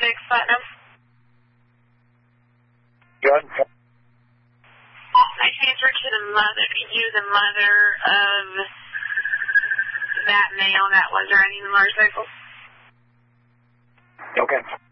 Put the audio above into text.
Platinum. Good. I transferred to the mother of that male that was riding the motorcycle. Okay.